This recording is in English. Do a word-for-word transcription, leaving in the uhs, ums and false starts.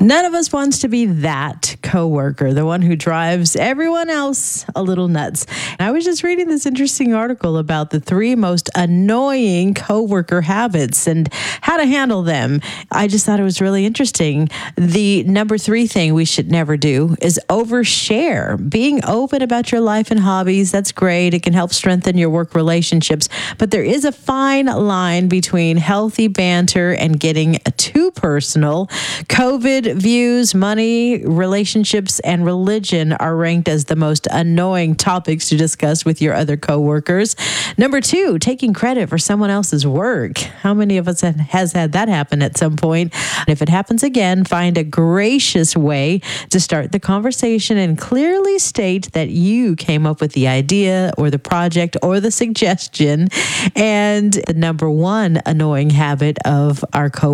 None of us wants to be that coworker, the one who drives everyone else a little nuts. And I was just reading this interesting article about the three most annoying coworker habits and how to handle them. I just thought it was really interesting. The number three thing we should never do is overshare. Being open about your life and hobbies, that's great. It can help strengthen your work relationships. But there is a fine line between healthy banter and getting too personal. COVID, views, money, relationships, and religion are ranked as the most annoying topics to discuss with your other coworkers. Number two, taking credit for someone else's work. How many of us has had that happen at some point? And if it happens again, find a gracious way to start the conversation and clearly state that you came up with the idea or the project or the suggestion. And the number one annoying habit of our coworkers